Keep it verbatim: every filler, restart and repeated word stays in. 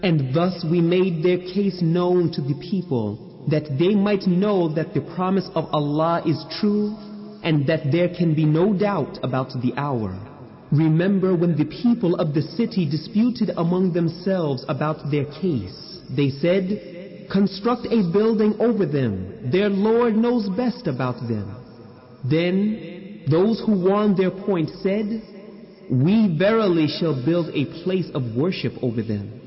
And thus we made their case known to the people, that they might know that the promise of Allah is true, and that there can be no doubt about the hour. Remember when the people of the city disputed among themselves about their case. They said, "Construct a building over them. Their Lord knows best about them." Then those who won their point said, "We verily shall build a place of worship over them."